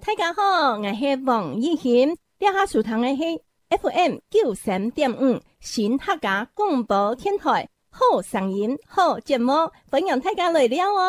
大家好，我是王艺興，這下收聽的是 FM 93.5新客家廣播電台，好聲音好節目，歡迎大家來了哦。